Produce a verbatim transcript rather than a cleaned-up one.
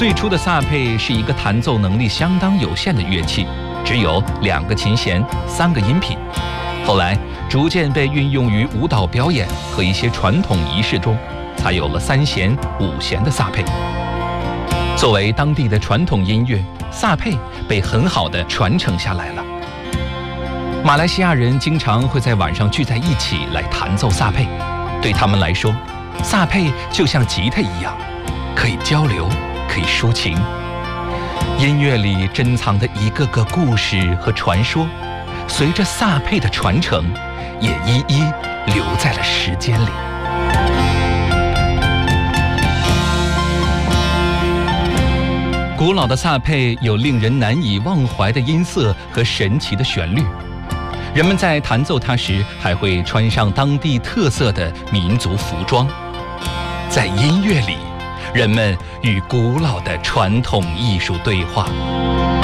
最初的萨佩是一个弹奏能力相当有限的乐器，只有两个琴弦、三个音频。后来逐渐被运用于舞蹈表演和一些传统仪式中，才有了三弦、五弦的萨佩。作为当地的传统音乐，萨佩被很好地传承下来了。马来西亚人经常会在晚上聚在一起来弹奏萨佩，对他们来说，萨佩就像吉他一样，可以交流，可以抒情。音乐里珍藏的一个个故事和传说，随着萨佩的传承，也一一留在了时间里。古老的萨佩有令人难以忘怀的音色和神奇的旋律，人们在弹奏它时还会穿上当地特色的民族服装。在音乐里，人们与古老的传统艺术对话。